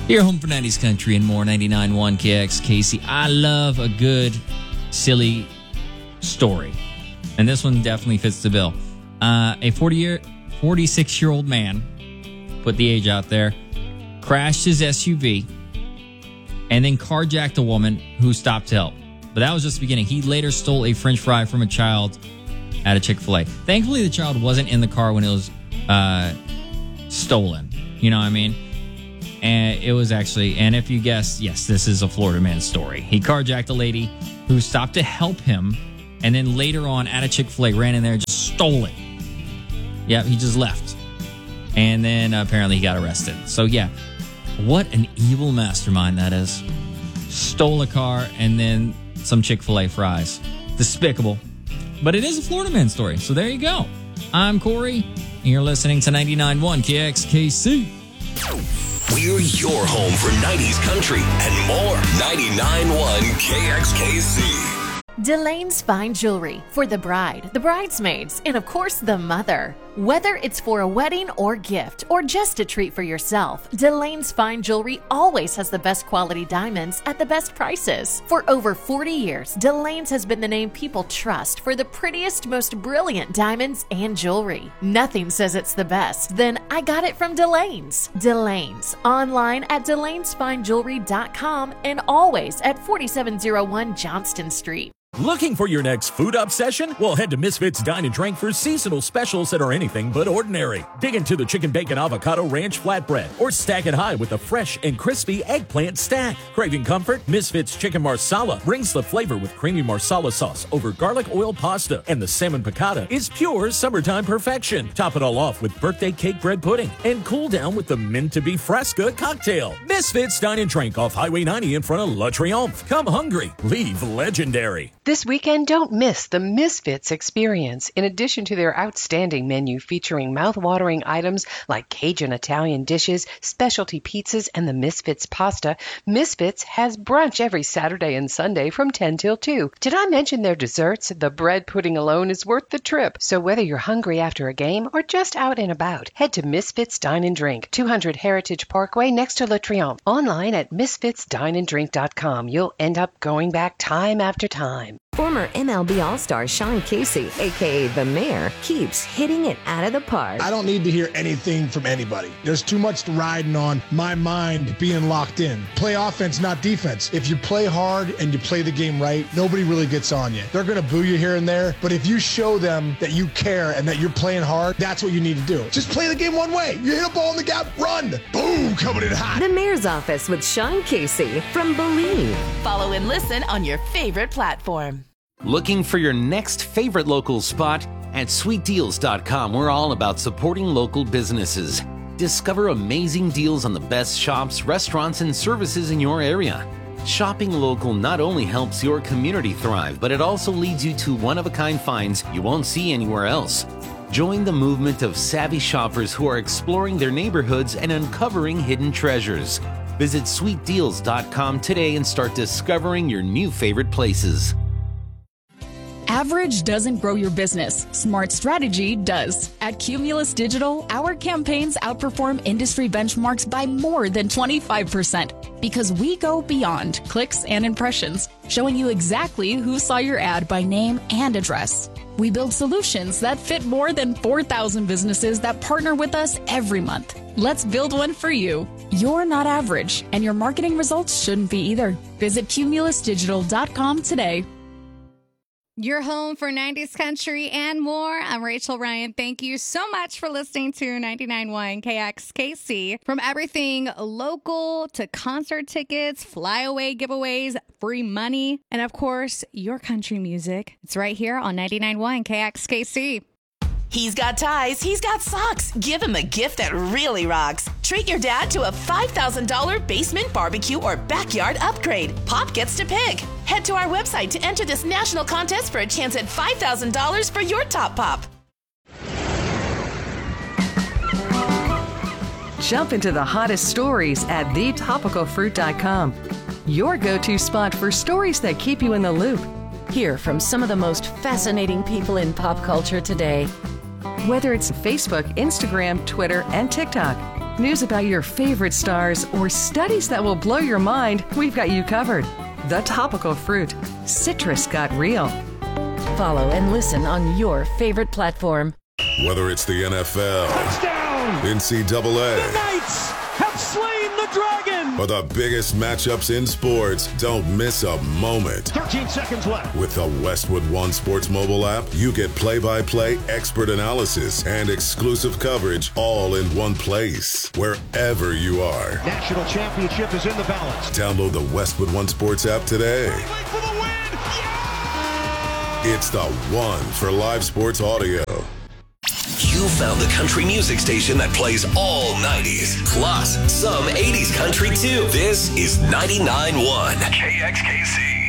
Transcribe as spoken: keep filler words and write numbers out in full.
Your home for nineties country and more, ninety-nine point one K X K C. I love a good, silly story. And this one definitely fits the bill. Uh, a forty-six-year-old man, put the age out there, crashed his S U V and then carjacked a woman who stopped to help. But that was just the beginning. He later stole a French fry from a child at a Chick-fil-A. Thankfully, the child wasn't in the car when it was uh, stolen. You know what I mean? And it was actually, and if you guessed, yes, this is a Florida man story. He carjacked a lady who stopped to help him, and then later on at a Chick-fil-A ran in there and just stole it. Yeah, he just left. And then uh, apparently he got arrested. So yeah, what an evil mastermind that is. Stole a car and then some Chick-fil-A fries. Despicable. But it is a Florida man story, so there you go. I'm Corey, and you're listening to ninety-nine point one K X K C. We're your home for nineties country and more. ninety-nine point one K X K C. Delane's Fine Jewelry for the bride, the bridesmaids, and of course the mother. Whether it's for a wedding or gift or just a treat for yourself, Delane's Fine Jewelry always has the best quality diamonds at the best prices. For over forty years, Delane's has been the name people trust for the prettiest, most brilliant diamonds and jewelry. Nothing says it's the best, then I got it from Delane's. Delane's, online at delanes fine jewelry dot com and always at forty-seven oh one Johnston Street. Looking for your next food obsession? Well, head to Misfits Dine and Drink for seasonal specials that are anything but ordinary. Dig into the chicken bacon avocado ranch flatbread or stack it high with a fresh and crispy eggplant stack. Craving comfort? Misfits Chicken Marsala brings the flavor with creamy marsala sauce over garlic oil pasta, and the salmon piccata is pure summertime perfection. Top it all off with birthday cake bread pudding and cool down with the mint to be fresca cocktail. Misfits Dine and Drink off Highway ninety in front of La Triomphe. Come hungry, leave legendary. This weekend, don't miss the Misfits experience. In addition to their outstanding menu featuring mouth-watering items like Cajun Italian dishes, specialty pizzas, and the Misfits pasta, Misfits has brunch every Saturday and Sunday from ten till two. Did I mention their desserts? The bread pudding alone is worth the trip. So whether you're hungry after a game or just out and about, head to Misfits Dine and Drink, two hundred Heritage Parkway next to La Triomphe. Online at misfits dine and drink dot com. You'll end up going back time after time. Former M L B All-Star Sean Casey, a k a. The Mayor, keeps hitting it out of the park. I don't need to hear anything from anybody. There's too much riding on my mind being locked in. Play offense, not defense. If you play hard and you play the game right, nobody really gets on you. They're going to boo you here and there, but if you show them that you care and that you're playing hard, that's what you need to do. Just play the game one way. You hit a ball in the gap, run. Boom, coming in hot. The Mayor's Office with Sean Casey from Believe. Follow and listen on your favorite platform. Looking for your next favorite local spot? At sweet deals dot com, we're all about supporting local businesses. Discover amazing deals on the best shops, restaurants, and services in your area. Shopping local not only helps your community thrive, but it also leads you to one-of-a-kind finds you won't see anywhere else. Join the movement of savvy shoppers who are exploring their neighborhoods and uncovering hidden treasures. Visit sweet deals dot com today and start discovering your new favorite places. Average doesn't grow your business. Smart strategy does. At Cumulus Digital, our campaigns outperform industry benchmarks by more than twenty-five percent because we go beyond clicks and impressions, showing you exactly who saw your ad by name and address. We build solutions that fit more than four thousand businesses that partner with us every month. Let's build one for you. You're not average, and your marketing results shouldn't be either. Visit cumulus digital dot com today. Your home for nineties country and more. I'm Rachel Ryan. Thank you so much for listening to ninety-nine point one K X K C. From everything local to concert tickets, flyaway giveaways, free money, and of course, your country music. It's right here on ninety-nine point one K X K C. He's got ties, he's got socks. Give him a gift that really rocks. Treat your dad to a five thousand dollars basement barbecue or backyard upgrade. Pop gets to pick. Head to our website to enter this national contest for a chance at five thousand dollars for your top pop. Jump into the hottest stories at the topical fruit dot com. Your go-to spot for stories that keep you in the loop. Hear from some of the most fascinating people in pop culture today. Whether it's Facebook, Instagram, Twitter, and TikTok, news about your favorite stars, or studies that will blow your mind, we've got you covered. The Topical Fruit. Citrus got real. Follow and listen on your favorite platform. Whether it's the N F L, touchdown, N C double A, the Knights have slain the dragon, or the biggest matchups in sports, don't miss a moment. thirteen seconds left. With the Westwood One Sports mobile app, you get play-by-play expert analysis and exclusive coverage all in one place, wherever you are. National championship is in the balance. Download the Westwood One Sports app today. For the win. Yeah! It's the one for live sports audio. You found the country music station that plays all nineties, plus some eighties country too. This is ninety-nine point one K X K C.